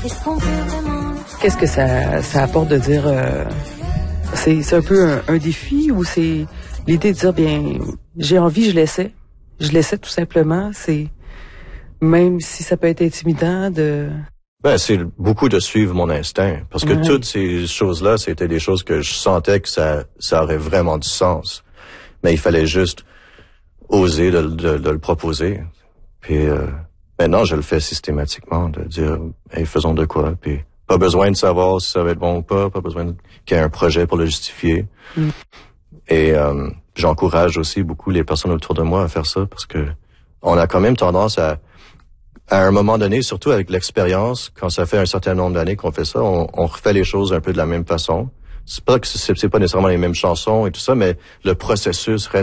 Est-ce qu'on peut vraiment... Qu'est-ce que ça apporte de dire... c'est un peu un défi ou c'est l'idée de dire, bien, j'ai envie, je l'essaie. Je l'essaie tout simplement. C'est même si ça peut être intimidant de... Ben, c'est beaucoup de suivre mon instinct. Parce que toutes ces choses-là, c'était des choses que je sentais que ça aurait vraiment du sens. Mais il fallait juste oser de le proposer. Puis maintenant, je le fais systématiquement, de dire, hey, faisons de quoi. Puis pas besoin de savoir si ça va être bon ou pas besoin qu'il y ait un projet pour le justifier. Et j'encourage aussi beaucoup les personnes autour de moi à faire ça, parce que on a quand même tendance à un moment donné, surtout avec l'expérience, quand ça fait un certain nombre d'années qu'on fait ça, on refait les choses un peu de la même façon. C'est pas que c'est pas nécessairement les mêmes chansons et tout ça, mais le processus reste